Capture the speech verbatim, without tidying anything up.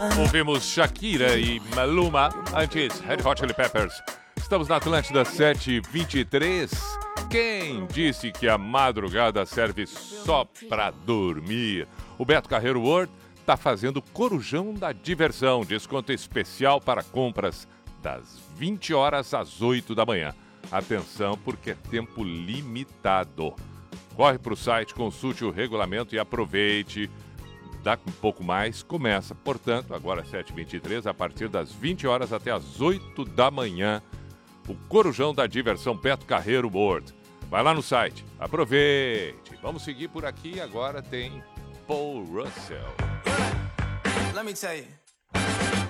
Ouvimos Shakira e Maluma, antes Red Hot Chili Peppers. Estamos na Atlântida sete e vinte e três. Quem disse que a madrugada serve só pra dormir? O Beto Carreiro World está fazendo Corujão da Diversão. Desconto especial para compras das vinte horas às oito da manhã. Atenção, porque é tempo limitado. Corre para o site, consulte o regulamento e aproveite. Daqui um pouco mais, começa, portanto, agora sete e vinte e três, a partir das vinte horas até as oito da manhã, o Corujão da Diversão Beto Carreiro World. Vai lá no site, aproveite. Vamos seguir por aqui, agora tem Paul Russell. Let me tell you.